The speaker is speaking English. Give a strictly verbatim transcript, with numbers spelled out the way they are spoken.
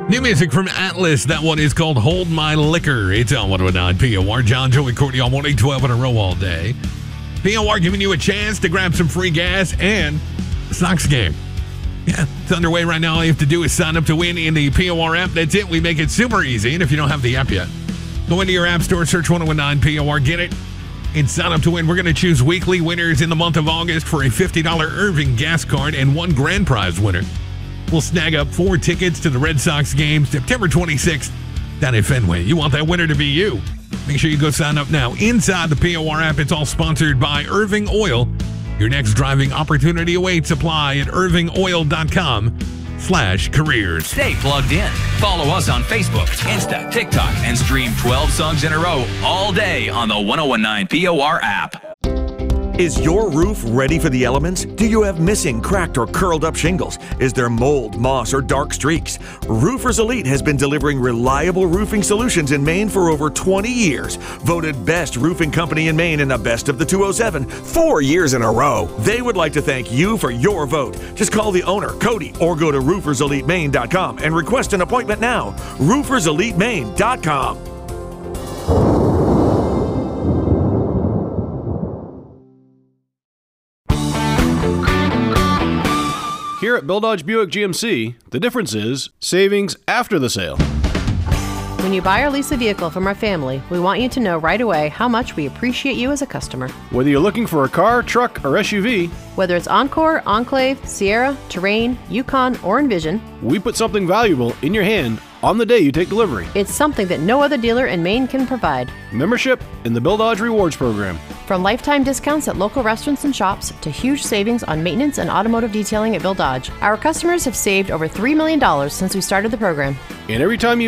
New music from Atlas. That one is called Hold My Liquor. It's on one oh nine P O R. John, Joey, Courtney on one eight twelve in a row all day. P O R giving you a chance to grab some free gas and the Sox game. Yeah, it's underway right now. All you have to do is sign up to win in the P O R app. That's it. We make it super easy. And if you don't have the app yet, go into your app store, search one oh nine P O R, get it, and sign up to win. We're going to choose weekly winners in the month of August for a fifty dollars Irving gas card and one grand prize winner. We'll snag up four tickets to the Red Sox game September twenty-sixth down at Fenway. You want that winner to be you. Make sure you go sign up now. Inside the P O R app, it's all sponsored by Irving Oil. Your next driving opportunity awaits. Apply at irving oil dot com slash careers. Stay plugged in. Follow us on Facebook, Insta, TikTok, and stream twelve songs in a row all day on the one oh nine P O R app. Is your roof ready for the elements? Do you have missing, cracked, or curled up shingles? Is there mold, moss, or dark streaks? Roofers Elite has been delivering reliable roofing solutions in Maine for over twenty years. Voted best roofing company in Maine in the best of the two oh seven, four years in a row. They would like to thank you for your vote. Just call the owner, Cody, or go to roofers elite maine dot com and request an appointment now. roofers elite maine dot com. Here at Bill Dodge Buick G M C, the difference is savings after the sale. When you buy or lease a vehicle from our family, we want you to know right away how much we appreciate you as a customer. Whether you're looking for a car, truck, or S U V, whether it's Encore, Enclave, Sierra, Terrain, Yukon, or Envision, we put something valuable in your hand on the day you take delivery. It's something that no other dealer in Maine can provide. Membership in the Bill Dodge Rewards Program. From lifetime discounts at local restaurants and shops to huge savings on maintenance and automotive detailing at Bill Dodge, our customers have saved over three million dollars since we started the program. And every time you